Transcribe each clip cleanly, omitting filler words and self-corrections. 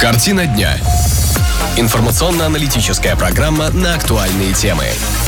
Картина дня. Информационно-аналитическая программа на актуальные темы.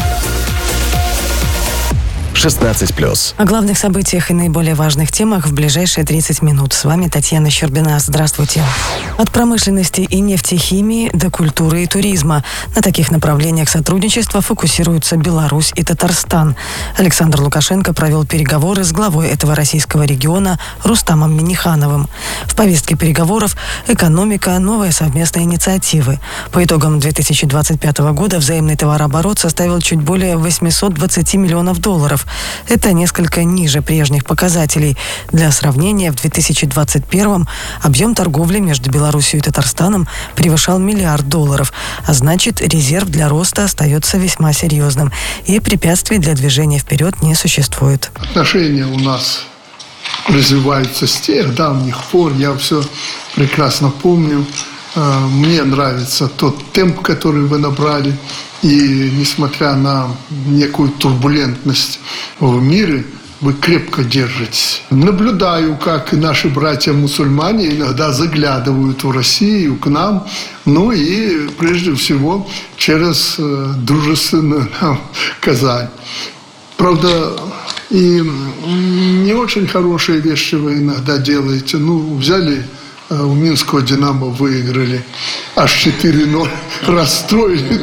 16+. О главных событиях и наиболее важных темах в ближайшие 30 минут. С вами Татьяна Щербина. Здравствуйте. От промышленности и нефтехимии до культуры и туризма. На таких направлениях сотрудничества фокусируются Беларусь и Татарстан. Александр Лукашенко провел переговоры с главой этого российского региона Рустамом Миннихановым. В повестке переговоров экономика, новые совместные инициативы. По итогам 2025 года взаимный товарооборот составил чуть более 820 миллионов долларов. Это несколько ниже прежних показателей. Для сравнения, в 2021 объем торговли между Беларусью и Татарстаном превышал $1 миллиард, а значит, резерв для роста остается весьма серьезным, и препятствий для движения вперед не существует. Отношения у нас развиваются с тех давних пор, я все прекрасно помню. Мне нравится тот темп, который вы набрали. И несмотря на некую турбулентность в мире, вы крепко держитесь. Наблюдаю, как наши братья-мусульмане иногда заглядывают в Россию, к нам, и прежде всего через дружественную Казань. Правда, и не очень хорошие вещи вы иногда делаете. Взяли у Минского «Динамо», выиграли аж 4-0, расстроили.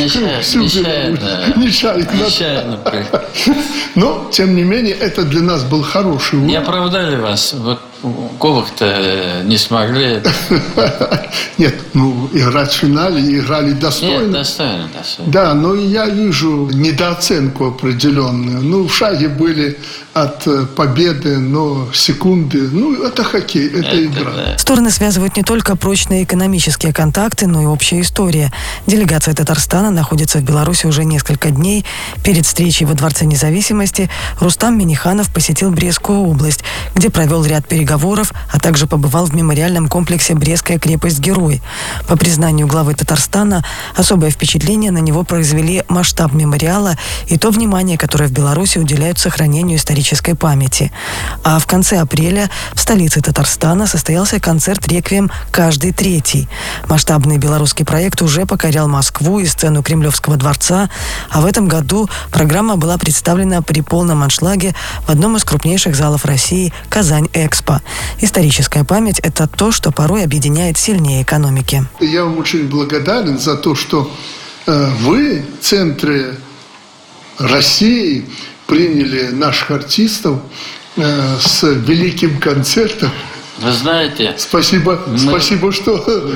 Нечаянно. Но, тем не менее, это для нас был хороший урок. Не оправдали вас? Кубок-то не смогли. Нет, играть в финале играли достойно. Нет, достойно. Да, но я вижу недооценку определенную. В шаге были от победы, но секунды. Это хоккей, это игра. Да. Стороны связывают не только прочные экономические контакты, но и общая история. Делегация Татарстана находится в Беларуси уже несколько дней. Перед встречей во Дворце независимости Рустам Минниханов посетил Брестскую область, где провел ряд переговоров, а также побывал в мемориальном комплексе «Брестская крепость-герой». По признанию главы Татарстана, особое впечатление на него произвели масштаб мемориала и то внимание, которое в Беларуси уделяют сохранению исторической памяти. А в конце апреля в столице Татарстана состоялся концерт «Реквием. Каждый третий». Масштабный белорусский проект уже покорял Москву и сцену Кремлевского дворца, а в этом году программа была представлена при полном аншлаге в одном из крупнейших залов России – Казань-Экспо. Историческая память – это то, что порой объединяет сильнее экономики. Я вам очень благодарен за то, что вы в центре России приняли наших артистов с великим концертом. Вы знаете... Спасибо, что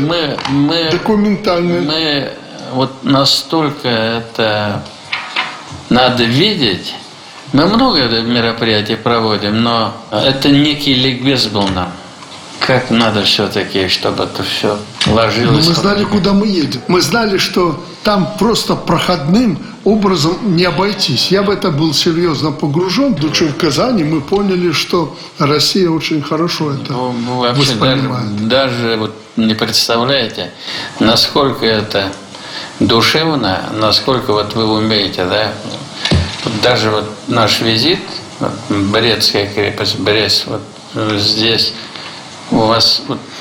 документально. Мы настолько это надо видеть. Мы много мероприятий проводим, но это некий ликбез был нам. Как надо все-таки, чтобы это все ложилось. Мы знали, куда мы едем. Мы знали, что там просто проходным образом не обойтись. Я в это был серьезно погружен. Будучи в Казани, мы поняли, что Россия очень хорошо это воспринимает. Даже не представляете, насколько это душевно, насколько вы умеете, да? Даже наш визит, Брестская крепость, Брест, здесь у вас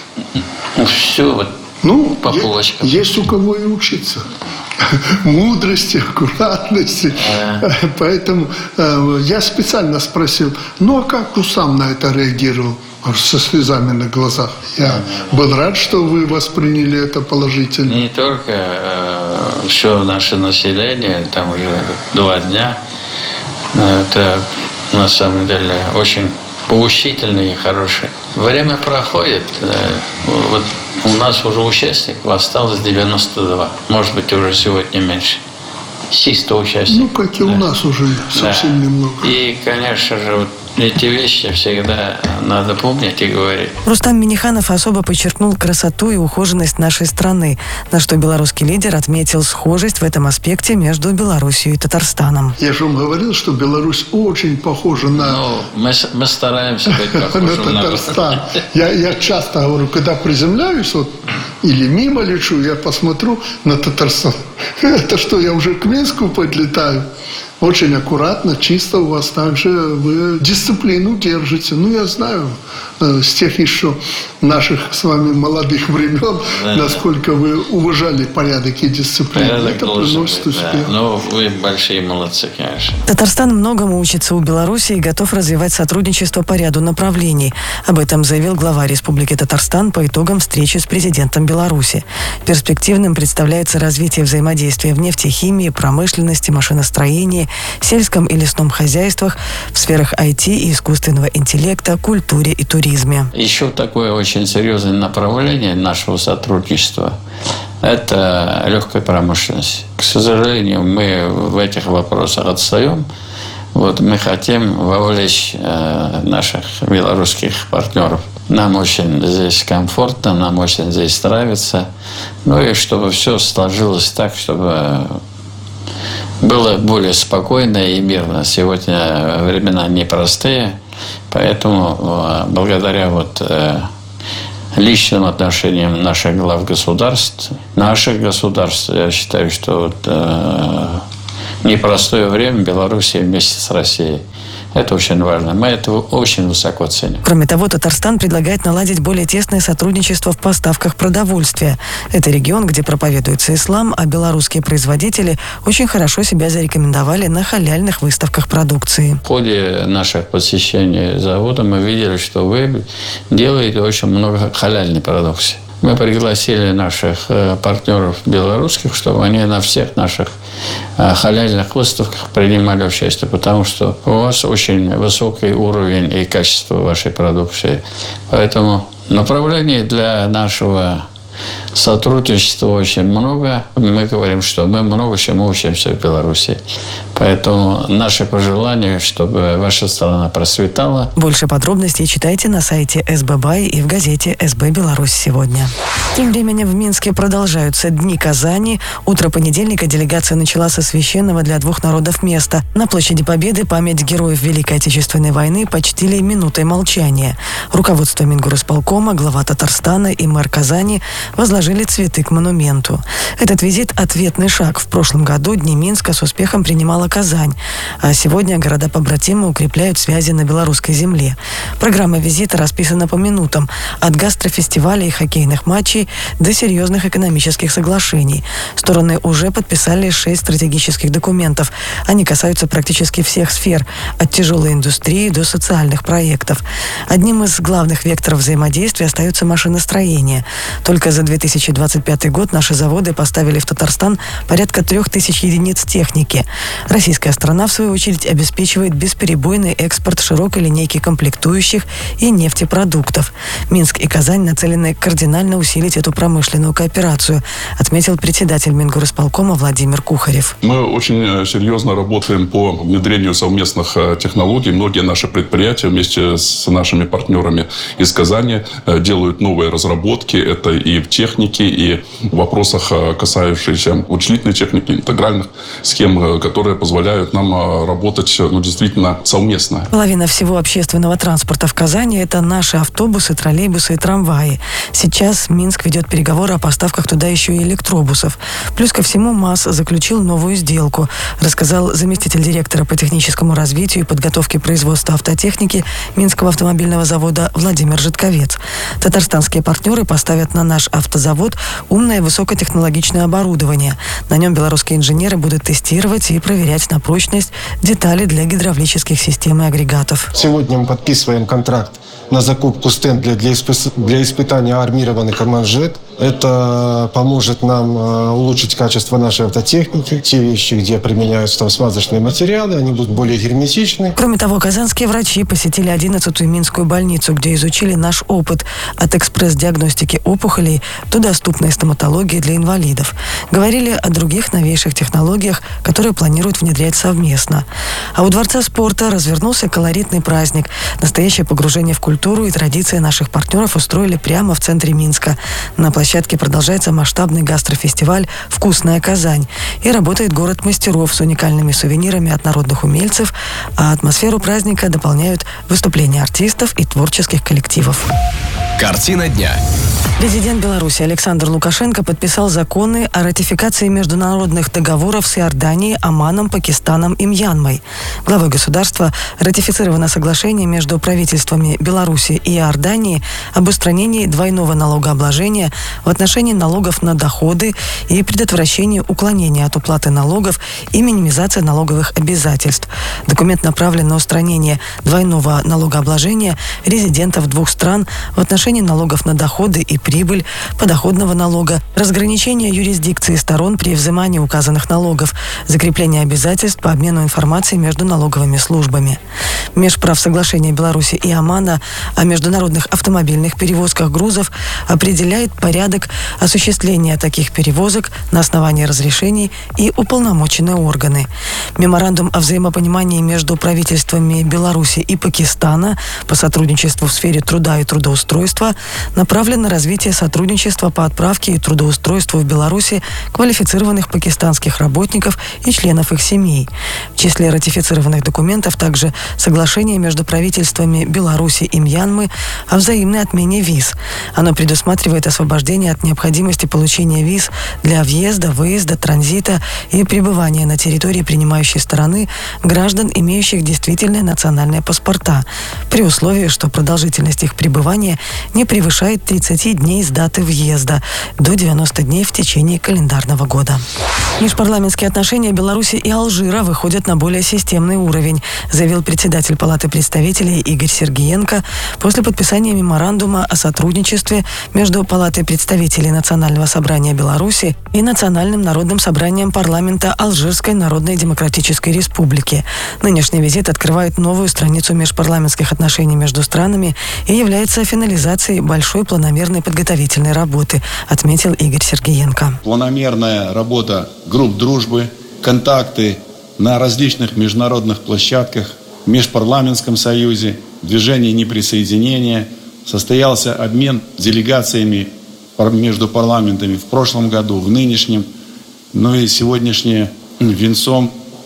все по полочкам. Есть у кого и учиться. Мудрости, аккуратности. Поэтому я специально спросил, а как Рустам на это реагировал? Со слезами на глазах. Я был рад, что вы восприняли это положительно. Не только все наше население, там уже 2 дня. Это на самом деле очень поучительный и хороший. Время проходит. У нас уже участников осталось 92. Может быть, уже сегодня меньше. 100 участников. Как и у нас уже совсем немного. И, конечно же, эти вещи всегда надо помнить и говорить. Рустам Минниханов особо подчеркнул красоту и ухоженность нашей страны, на что белорусский лидер отметил схожесть в этом аспекте между Беларусью и Татарстаном. Я же вам говорил, что Беларусь очень похожа на... Мы стараемся быть похожим на Татарстан. Я часто говорю, когда приземляюсь, или мимо лечу, я посмотрю на Татарстан. Это что, я уже к Минску подлетаю? очень аккуратно, чисто у вас также вы дисциплину держите. Ну, я знаю с тех еще наших с вами молодых времен, насколько вы уважали порядок и дисциплину. Порядок это приносит успех. Да. Ну, вы большие молодцы, конечно. Татарстан многому учится у Беларуси и готов развивать сотрудничество по ряду направлений. Об этом заявил глава Республики Татарстан по итогам встречи с президентом Беларуси. Перспективным представляется развитие взаимодействия в нефтехимии, промышленности, машиностроении, сельском и лесном хозяйствах, в сферах IT и искусственного интеллекта, культуре и туризме. Еще такое очень серьезное направление нашего сотрудничества – это легкая промышленность. К сожалению, мы в этих вопросах отстаем. Вот мы хотим вовлечь наших белорусских партнеров. Нам очень здесь комфортно, нам очень здесь нравится. Ну и чтобы все сложилось так, чтобы было более спокойно и мирно. Сегодня времена непростые, поэтому благодаря личным отношениям наших глав государств, я считаю, что непростое время Беларуси вместе с Россией. Это очень важно. Мы это очень высоко ценим. Кроме того, Татарстан предлагает наладить более тесное сотрудничество в поставках продовольствия. Это регион, где проповедуется ислам, а белорусские производители очень хорошо себя зарекомендовали на халяльных выставках продукции. В ходе наших посещений завода мы видели, что вы делаете очень много халяльной продукции. Мы пригласили наших партнеров белорусских, чтобы они на всех наших халяльных выставках принимали участие, потому что у вас очень высокий уровень и качество вашей продукции. Поэтому направлений для нашего сотрудничества очень много. Мы говорим, что мы много чему учимся в Беларуси. Поэтому наше пожелание, чтобы ваша страна процветала. Больше подробностей читайте на сайте СБ-Бай и в газете «СБ Беларусь сегодня». Тем временем в Минске продолжаются Дни Казани. Утро понедельника делегация начала со священного для двух народов места. На площади Победы память героев Великой Отечественной войны почтили минутой молчания. Руководство Мингорисполкома, глава Татарстана и мэр Казани возложили цветы к монументу. Этот визит – ответный шаг. В прошлом году Дни Минска с успехом принимала Казань, а сегодня города-побратимы укрепляют связи на белорусской земле. Программа визита расписана по минутам – от гастрофестиваля и хоккейных матчей до серьезных экономических соглашений. Стороны уже подписали 6 стратегических документов. Они касаются практически всех сфер – от тяжелой индустрии до социальных проектов. Одним из главных векторов взаимодействия остается машиностроение. Только за 2025 год наши заводы поставили в Татарстан порядка 3000 единиц техники. Российская страна, в свою очередь, обеспечивает бесперебойный экспорт широкой линейки комплектующих и нефтепродуктов. Минск и Казань нацелены кардинально усилить эту промышленную кооперацию, отметил председатель Мингорисполкома Владимир Кухарев. Мы очень серьезно работаем по внедрению совместных технологий. Многие наши предприятия вместе с нашими партнерами из Казани делают новые разработки. Это и в технике, и в вопросах, касающихся вычислительной техники, интегральных схем, которые позволяют нам работать действительно совместно. Половина всего общественного транспорта в Казани – это наши автобусы, троллейбусы и трамваи. Сейчас Минск ведет переговоры о поставках туда еще и электробусов. Плюс ко всему МАЗ заключил новую сделку, рассказал заместитель директора по техническому развитию и подготовке производства автотехники Минского автомобильного завода Владимир Житковец. Татарстанские партнеры поставят на наш автозавод умное высокотехнологичное оборудование. На нем белорусские инженеры будут тестировать и проверять на прочность детали для гидравлических систем и агрегатов. Сегодня мы подписываем контракт на закупку стемпля для испытания армированных манжет. Это поможет нам улучшить качество нашей автотехники. Те вещи, где применяются там смазочные материалы, они будут более герметичны. Кроме того, казанские врачи посетили 11-ю Минскую больницу, где изучили наш опыт от экспресс-диагностики опухолей до доступной стоматологии для инвалидов. Говорили о других новейших технологиях, которые планируют внедрять совместно. А у Дворца спорта развернулся колоритный праздник. Настоящее погружение в культуру и традиции наших партнеров устроили прямо в центре Минска. На площадке продолжается масштабный гастрофестиваль «Вкусная Казань». И работает город мастеров с уникальными сувенирами от народных умельцев, а атмосферу праздника дополняют выступления артистов и творческих коллективов. Картина дня. Президент Беларуси Александр Лукашенко подписал законы о ратификации международных договоров с Иорданией, Оманом, Пакистаном и Мьянмой. Главой государства ратифицировано соглашение между правительствами Беларуси и Иордании об устранении двойного налогообложения в отношении налогов на доходы и предотвращении уклонения от уплаты налогов и минимизации налоговых обязательств. Документ направлен на устранение двойного налогообложения резидентов двух стран в отношении налогов на доходы и прибыль, подоходного налога, разграничение юрисдикции сторон при взимании указанных налогов, закрепление обязательств по обмену информацией между налоговыми службами. Межправсоглашение Беларуси и Омана о международных автомобильных перевозках грузов определяет порядок осуществления таких перевозок на основании разрешений и уполномоченные органы. Меморандум о взаимопонимании между правительствами Беларуси и Пакистана по сотрудничеству в сфере труда и трудоустройства направлен на развитие сотрудничества по отправке и трудоустройству в Беларуси квалифицированных пакистанских работников и членов их семей. В числе ратифицированных документов также соглашение между правительствами Беларуси и Мьянмы о взаимной отмене виз. Оно предусматривает освобождение от необходимости получения виз для въезда, выезда, транзита и пребывания на территории принимающей стороны граждан, имеющих действительные национальные паспорта, при условии, что продолжительность их пребывания не превышает 30 дней с даты въезда, до 90 дней в течение календарного года. Межпарламентские отношения Беларуси и Алжира выходят на более системный уровень, заявил председатель Палаты представителей Игорь Сергиенко после подписания меморандума о сотрудничестве между Палатой представителей Национального собрания Беларуси и Национальным народным собранием парламента Алжирской Народной Демократической Республики. Нынешний визит открывает новую страницу межпарламентских отношений между странами и является финализацией большой планомерной подготовительной работы, отметил Игорь Сергиенко. Планомерная работа групп дружбы, контакты на различных международных площадках, в Межпарламентском союзе, движении неприсоединения. Состоялся обмен делегациями между парламентами в прошлом году, в нынешнем. Ну и сегодняшнее венцом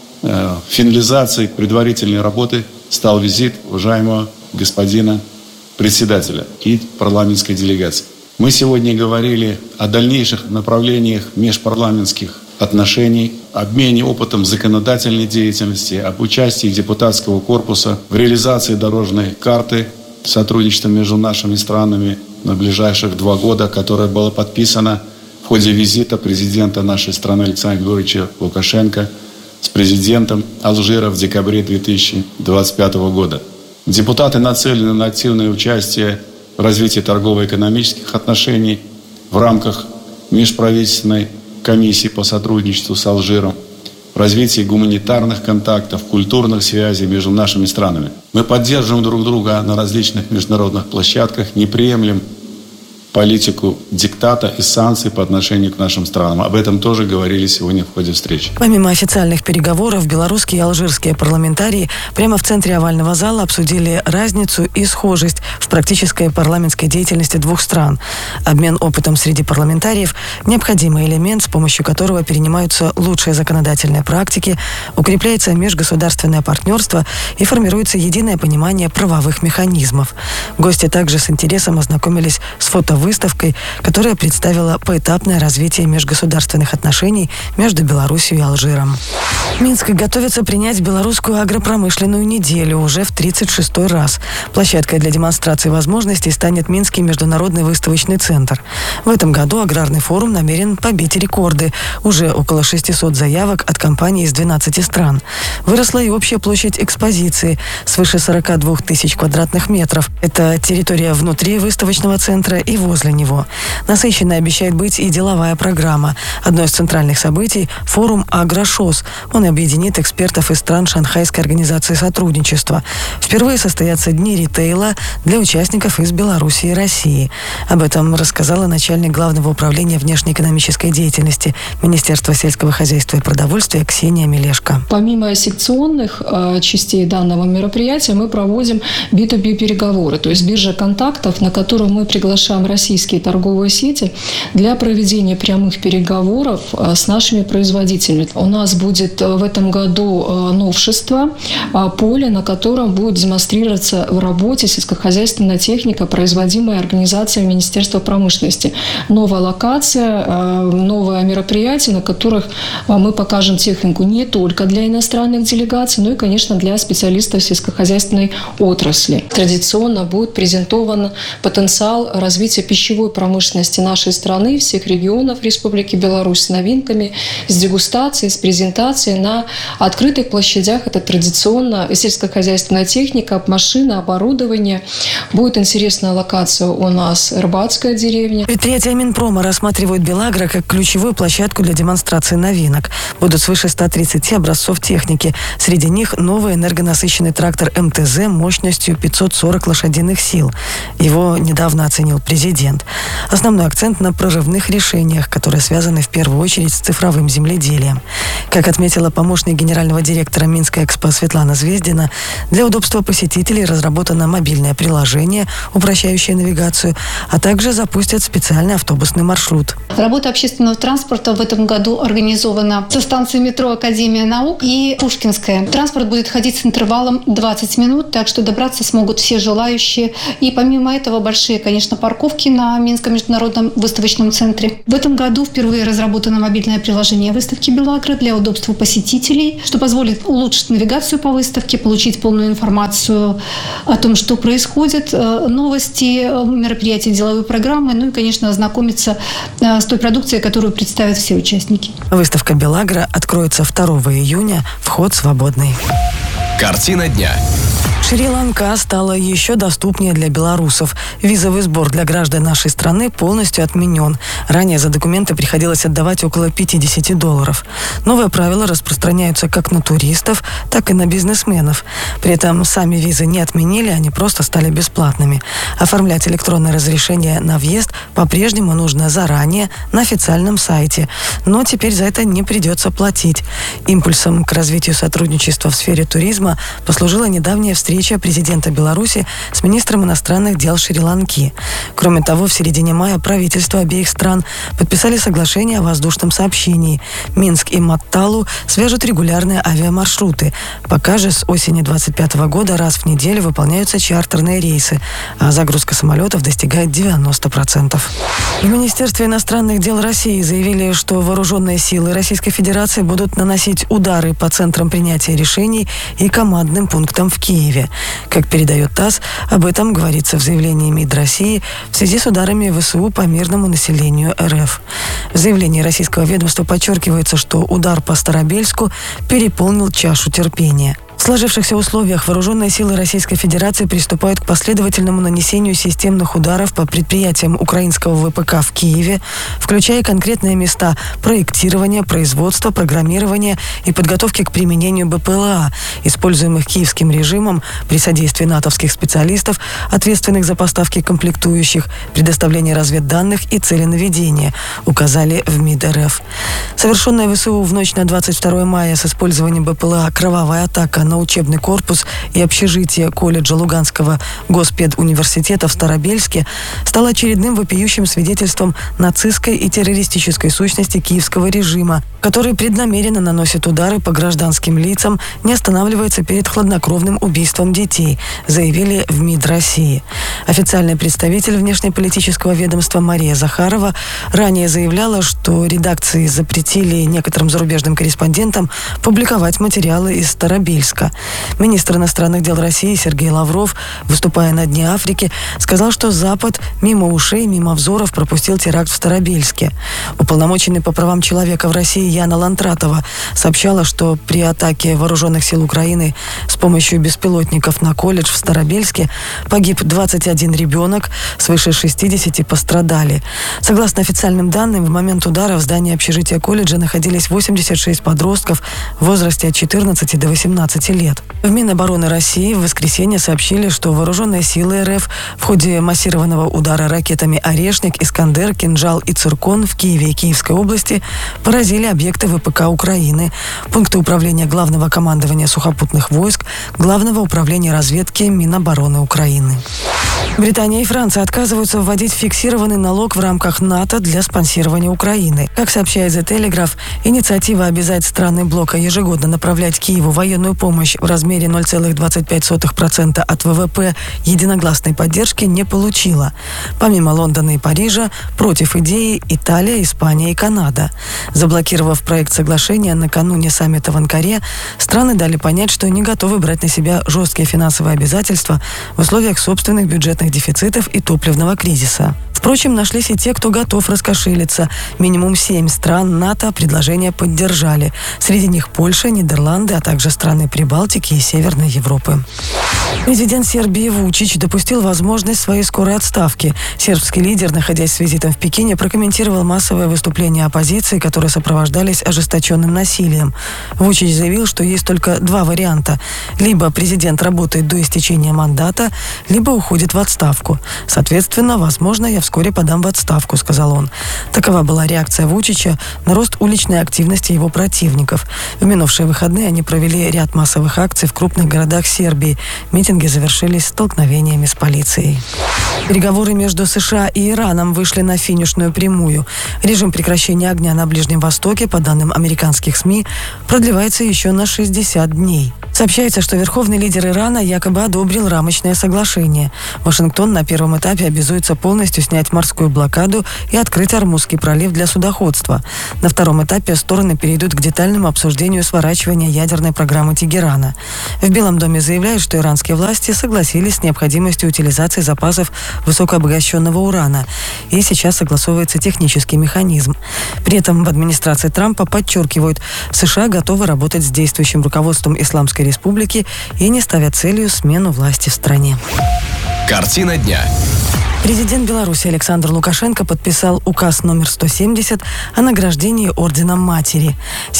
финализации предварительной работы стал визит уважаемого господина председателя и парламентской делегации. Мы сегодня говорили о дальнейших направлениях межпарламентских отношений, обмене опытом законодательной деятельности, об участии депутатского корпуса в реализации дорожной карты сотрудничества между нашими странами на ближайших 2 года, которое было подписано в ходе визита президента нашей страны Александра Григорьевича Лукашенко с президентом Алжира в декабре 2025 года. Депутаты нацелены на активное участие в развитии торгово-экономических отношений в рамках межправительственной комиссии по сотрудничеству с Алжиром, в развитии гуманитарных контактов, культурных связей между нашими странами. Мы поддерживаем друг друга на различных международных площадках, не приемлем политику диктата и санкций по отношению к нашим странам. Об этом тоже говорили сегодня в ходе встречи. Помимо официальных переговоров, белорусские и алжирские парламентарии прямо в центре овального зала обсудили разницу и схожесть в практической парламентской деятельности двух стран. Обмен опытом среди парламентариев – необходимый элемент, с помощью которого перенимаются лучшие законодательные практики, укрепляется межгосударственное партнерство и формируется единое понимание правовых механизмов. Гости также с интересом ознакомились с фотовыставкой, которая представила поэтапное развитие межгосударственных отношений между Беларусью и Алжиром. Минск готовится принять белорусскую агропромышленную неделю уже в 36-й раз. Площадкой для демонстрации возможностей станет Минский международный выставочный центр. В этом году аграрный форум намерен побить рекорды. Уже около 600 заявок от компаний из 12 стран. Выросла и общая площадь экспозиции свыше 42 тысяч квадратных метров. Это территория внутри выставочного центра и возле него. Насыщенной обещает быть и деловая программа. Одно из центральных событий – форум «Агрошос». Он объединит экспертов из стран Шанхайской организации сотрудничества. Впервые состоятся дни ритейла для участников из Беларуси и России. Об этом рассказала начальник Главного управления внешнеэкономической деятельности Министерства сельского хозяйства и продовольствия Ксения Мелешко. Помимо секционных частей данного мероприятия, мы проводим B2B переговоры, то есть биржа контактов, на которую мы приглашаем российские торговые сети для проведения прямых переговоров с нашими производителями. У нас будет в этом году новшество, поле, на котором будет демонстрироваться в работе сельскохозяйственная техника, производимая организацией Министерства промышленности. Новая локация, новое мероприятие, на которых мы покажем технику не только для иностранных делегаций, но и, конечно, для специалистов сельскохозяйственной отрасли. Традиционно будет презентован потенциал развития пищевой промышленности нашей страны, всех регионов Республики Беларусь с новинками, с дегустацией, с презентацией на открытых площадях. Это традиционно сельскохозяйственная техника, машины, оборудование. Будет интересная локация у нас Рыбацкая деревня. Предприятия Минпрома рассматривают Белагро как ключевую площадку для демонстрации новинок. Будут свыше 130 образцов техники. Среди них новый энергонасыщенный трактор МТЗ мощностью 540 лошадиных сил. Его недавно оценил президент. Основной акцент на прорывных решениях, которые связаны в первую очередь с цифровым земледелием. Как отметила помощник генерального директора Минской Экспо Светлана Звездина, для удобства посетителей разработано мобильное приложение, упрощающее навигацию, а также запустят специальный автобусный маршрут. Работа общественного транспорта в этом году организована со станции метро Академия наук и Пушкинская. Транспорт будет ходить с интервалом 20 минут, так что добраться смогут все желающие. И помимо этого большие, конечно, парковки на Минском международном выставочном центре. В этом году впервые разработано мобильное приложение выставки «Белагро» для удобства посетителей, что позволит улучшить навигацию по выставке, получить полную информацию о том, что происходит, новости, мероприятия, деловые программы, ну и, конечно, ознакомиться с той продукцией, которую представят все участники. Выставка «Белагро» откроется 2 июня. Вход свободный. Картина дня. Шри-Ланка стала еще доступнее для белорусов. Визовый сбор для граждан нашей страны полностью отменен. Ранее за документы приходилось отдавать около $50. Новые правила распространяются как на туристов, так и на бизнесменов. При этом сами визы не отменили, они просто стали бесплатными. Оформлять электронное разрешение на въезд по-прежнему нужно заранее на официальном сайте. Но теперь за это не придется платить. Импульсом к развитию сотрудничества в сфере туризма послужила недавняя встреча президента Беларуси с министром иностранных дел Шри-Ланки. Кроме того, в середине мая правительства обеих стран подписали соглашение о воздушном сообщении. Минск и Матталу свяжут регулярные авиамаршруты. Пока же с осени 2025 года раз в неделю выполняются чартерные рейсы, а загрузка самолетов достигает 90%. В Министерстве иностранных дел России заявили, что вооруженные силы Российской Федерации будут наносить удары по центрам принятия решений и командным пунктам в Киеве. Как передает ТАСС, об этом говорится в заявлении МИД России в связи с ударами ВСУ по мирному населению РФ. В заявлении российского ведомства подчеркивается, что удар по Старобельску переполнил чашу терпения. В сложившихся условиях вооруженные силы Российской Федерации приступают к последовательному нанесению системных ударов по предприятиям украинского ВПК в Киеве, включая конкретные места проектирования, производства, программирования и подготовки к применению БПЛА, используемых киевским режимом при содействии натовских специалистов, ответственных за поставки комплектующих, предоставление разведданных и целенаведения, указали в МИД РФ. Совершенная ВСУ в ночь на 22 мая с использованием БПЛА кровавая атака на учебный корпус и общежитие колледжа Луганского госпедуниверситета в Старобельске стало очередным вопиющим свидетельством нацистской и террористической сущности киевского режима, который преднамеренно наносит удары по гражданским лицам, не останавливается перед хладнокровным убийством детей, заявили в МИД России. Официальный представитель внешнеполитического ведомства Мария Захарова ранее заявляла, что редакции запретили некоторым зарубежным корреспондентам публиковать материалы из Старобельска. Министр иностранных дел России Сергей Лавров, выступая на Дне Африки, сказал, что Запад мимо ушей, мимо взоров пропустил теракт в Старобельске. Уполномоченный по правам человека в России Яна Лантратова сообщала, что при атаке вооруженных сил Украины с помощью беспилотников на колледж в Старобельске погиб 21 ребенок, свыше 60 пострадали. Согласно официальным данным, в момент удара в здании общежития колледжа находились 86 подростков в возрасте от 14 до 18 лет. В Минобороны России в воскресенье сообщили, что вооруженные силы РФ в ходе массированного удара ракетами «Орешник», «Искандер», «Кинжал» и «Циркон» в Киеве и Киевской области поразили объекты ВПК Украины, пункты управления Главного командования сухопутных войск, Главного управления разведки Минобороны Украины. Британия и Франция отказываются вводить фиксированный налог в рамках НАТО для спонсирования Украины. Как сообщает The Telegraph, инициатива обязать страны блока ежегодно направлять Киеву военную помощь в размере 0,25% от ВВП единогласной поддержки не получила. Помимо Лондона и Парижа, против идеи Италия, Испания и Канада. Заблокировав проект соглашения накануне саммита в Анкаре, страны дали понять, что не готовы брать на себя жесткие финансовые обязательства в условиях собственных бюджетных дефицитов и топливного кризиса. Впрочем, нашлись и те, кто готов раскошелиться. Минимум 7 стран НАТО предложение поддержали. Среди них Польша, Нидерланды, а также страны Прибалтики и Северной Европы. Президент Сербии Вучич допустил возможность своей скорой отставки. Сербский лидер, находясь с визитом в Пекине, прокомментировал массовое выступление оппозиции, которые сопровождались ожесточенным насилием. Вучич заявил, что есть только два варианта. Либо президент работает до истечения мандата, либо уходит в отставку. Соответственно, возможно, я вскоре подам в отставку, сказал он. Такова была реакция Вучича на рост уличной активности его противников. В минувшие выходные они провели ряд массовых акций в крупных городах Сербии. Митинги завершились столкновениями с полицией. Переговоры между США и Ираном вышли на финишную прямую. Режим прекращения огня на Ближнем Востоке, по данным американских СМИ, продлевается еще на 60 дней. Сообщается, что верховный лидер Ирана якобы одобрил рамочное соглашение. Вашингтон на первом этапе обязуется полностью снять морскую блокаду и открыть Ормузский пролив для судоходства. На втором этапе стороны перейдут к детальному обсуждению сворачивания ядерной программы Тегерана. В Белом доме заявляют, что иранские власти согласились с необходимостью утилизации запасов высокообогащенного урана. И сейчас согласовывается технический механизм. При этом в администрации Трампа подчеркивают, США готовы работать с действующим руководством Исламской Республики и не ставят целью смену власти в стране. Картина дня. Президент Беларуси Александр Лукашенко подписал указ номер 170 о награждении Орденом Матери.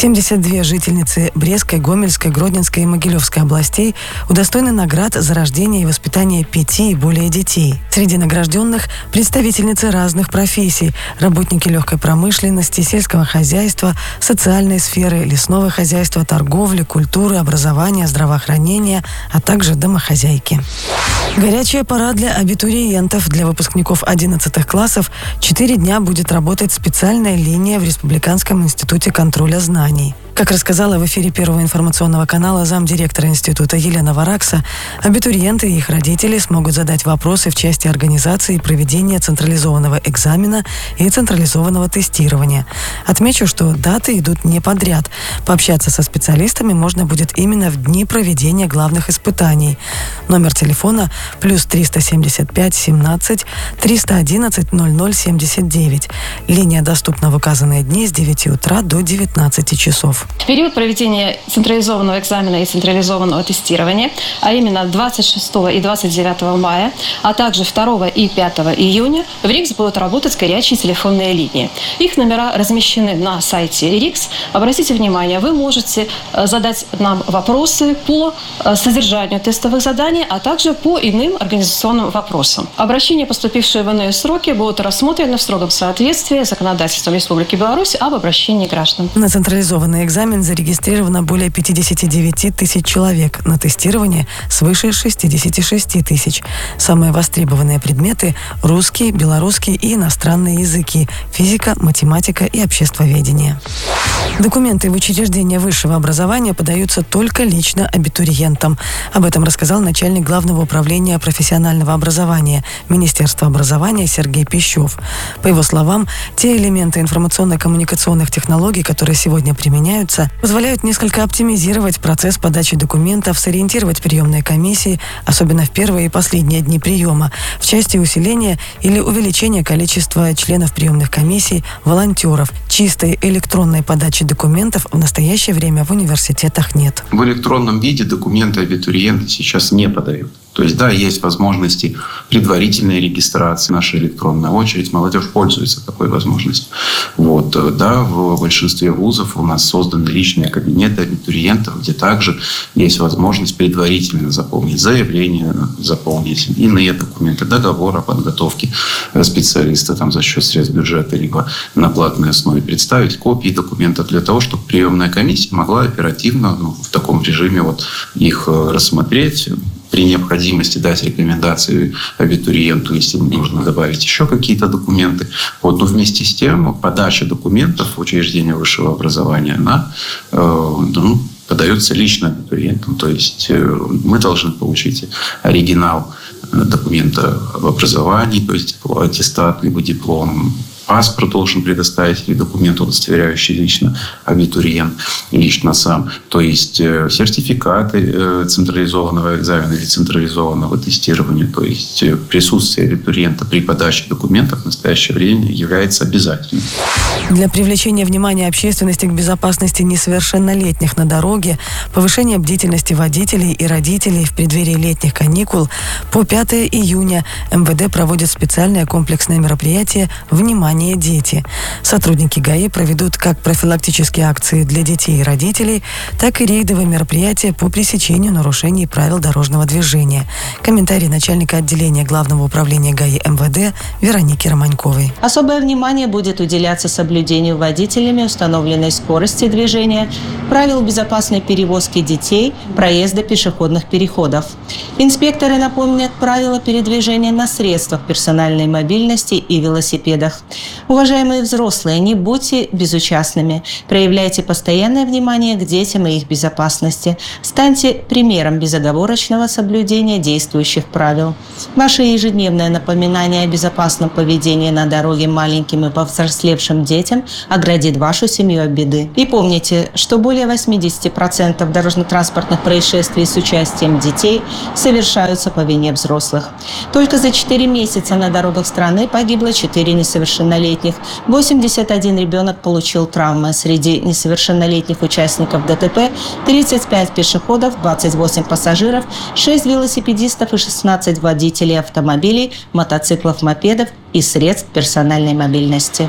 72 жительницы Брестской, Гомельской, Гродненской и Могилевской областей удостоены наград за рождение и воспитание 5 и более детей. Среди награжденных – представительницы разных профессий, работники легкой промышленности, сельского хозяйства, социальной сферы, лесного хозяйства, торговли, культуры, образования, здравоохранения, а также домохозяйки. Горячая пора для абитуриентов. Для выпускников 11 классов 4 дня будет работать специальная линия в Республиканском институте контроля знаний. Как рассказала в эфире Первого информационного канала замдиректора института Елена Варакса, абитуриенты и их родители смогут задать вопросы в части организации и проведения централизованного экзамена и централизованного тестирования. Отмечу, что даты идут не подряд. Пообщаться со специалистами можно будет именно в дни проведения главных испытаний. Номер телефона +375 17 311 0079. Линия доступна в указанные дни с 9 утра до 19 часов. В период проведения централизованного экзамена и централизованного тестирования, а именно 26 и 29 мая, а также 2 и 5 июня, в РИКС будут работать горячие телефонные линии. Их номера размещены на сайте РИКС. Обратите внимание, вы можете задать нам вопросы по содержанию тестовых заданий, а также по иным организационным вопросам. Обращения, поступившие в иные сроки, будут рассмотрены в строгом соответствии с законодательством Республики Беларусь об обращении граждан. На централизованный экзамен зарегистрировано более 59 тысяч человек, на тестирование свыше 66 тысяч. Самые востребованные предметы – русский, белорусский и иностранные языки, физика, математика и обществоведение. Документы в учреждения высшего образования подаются только лично абитуриентам. Об этом рассказал начальник Главного управления профессионального образования Министерства образования Сергей Пищев. По его словам, те элементы информационно-коммуникационных технологий, которые сегодня применяются, позволяют несколько оптимизировать процесс подачи документов, сориентировать приемные комиссии, особенно в первые и последние дни приема, в части усиления или увеличения количества членов приемных комиссий, волонтеров. Чистой электронной подачи документов в настоящее время в университетах нет. В электронном виде документы абитуриенты сейчас не подают. То есть, да, есть возможности предварительной регистрации, наша электронная очередь. Молодежь пользуется такой возможностью. Да, в большинстве вузов у нас созданы личные кабинеты абитуриентов, где также есть возможность предварительно заполнить заявление, заполнить иные документы, договор о подготовке специалиста за счет средств бюджета, либо на платной основе представить копии документов для того, чтобы приемная комиссия могла оперативно в таком режиме их рассмотреть, при необходимости дать рекомендации абитуриенту, если нужно добавить еще какие-то документы. Вот. Но вместе с тем подача документов в учреждение высшего образования, она подается лично абитуриентам. То есть мы должны получить оригинал документа об образовании, то есть аттестат либо диплом. Паспорт должен предоставить или документ, удостоверяющий лично абитуриент, лично сам. То есть сертификаты централизованного экзамена или централизованного тестирования. То есть присутствие абитуриента при подаче документов в настоящее время является обязательным. Для привлечения внимания общественности к безопасности несовершеннолетних на дороге, повышения бдительности водителей и родителей в преддверии летних каникул по 5 июня МВД проводит специальное комплексное мероприятие «Внимание, дети». Сотрудники ГАИ проведут как профилактические акции для детей и родителей, так и рейдовые мероприятия по пресечению нарушений правил дорожного движения. Комментарий начальника отделения Главного управления ГАИ МВД Вероники Романьковой. Особое внимание будет уделяться соблюдению водителями установленной скорости движения, правил безопасной перевозки детей, проезда пешеходных переходов. Инспекторы напомнят правила передвижения на средствах персональной мобильности и велосипедах. Уважаемые взрослые, не будьте безучастными. Проявляйте постоянное внимание к детям и их безопасности. Станьте примером безоговорочного соблюдения действующих правил. Ваше ежедневное напоминание о безопасном поведении на дороге маленьким и повзрослевшим детям оградит вашу семью от беды. И помните, что более 80% дорожно-транспортных происшествий с участием детей совершаются по вине взрослых. Только за 4 месяца на дорогах страны погибло 4 несовершеннолетних. 81 ребенок получил травмы. Среди несовершеннолетних участников ДТП 35 пешеходов, 28 пассажиров, 6 велосипедистов и 16 водителей автомобилей, мотоциклов, мопедов и средств персональной мобильности.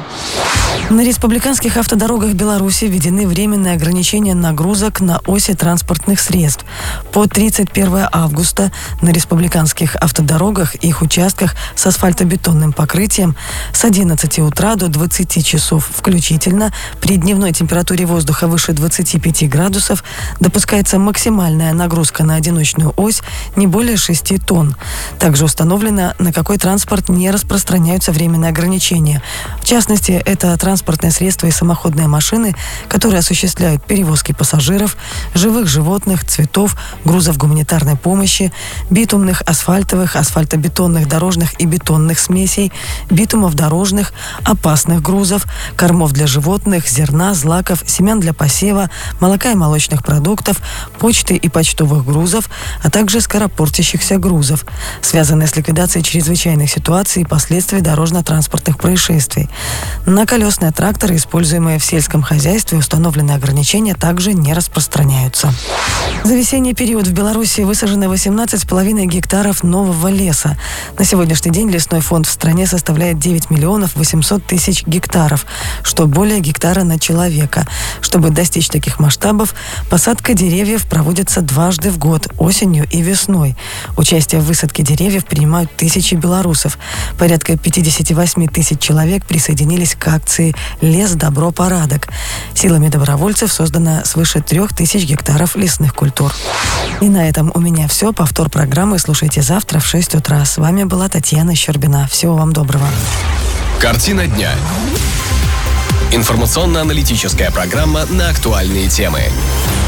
На республиканских автодорогах Беларуси введены временные ограничения нагрузок на оси транспортных средств. По 31 августа на республиканских автодорогах и их участках с асфальтобетонным покрытием с 11 утра до 20 часов включительно при дневной температуре воздуха выше 25 градусов допускается максимальная нагрузка на одиночную ось не более 6 тонн. Также установлено, на какой транспорт не распространяются временные ограничения. В частности, это транспортные средства и самоходные машины, которые осуществляют перевозки пассажиров, живых животных, цветов, грузов гуманитарной помощи, битумных, асфальтовых, асфальтобетонных, дорожных и бетонных смесей, битумов дорожных, опасных грузов, кормов для животных, зерна, злаков, семян для посева, молока и молочных продуктов, почты и почтовых грузов, а также скоропортящихся грузов, связанные с ликвидацией чрезвычайных ситуаций и последствий дорожно-транспортных происшествий. На колесные тракторы, используемые в сельском хозяйстве, установленные ограничения также не распространяются. За весенний период в Беларуси высажено 18,5 гектаров нового леса. На сегодняшний день лесной фонд в стране составляет 9 миллионов 800 тысяч гектаров, что более гектара на человека. Чтобы достичь таких масштабов, посадка деревьев проводится дважды в год, осенью и весной. Участие в высадке деревьев принимают тысячи белорусов. Порядка 58 тысяч человек присоединились к акции «Лес, добро, порядок». Силами добровольцев создано свыше 3000 гектаров лесных культур. И на этом у меня все. Повтор программы слушайте завтра в 6 утра. С вами была Татьяна Щербина. Всего вам доброго. Картина дня. Информационно-аналитическая программа на актуальные темы.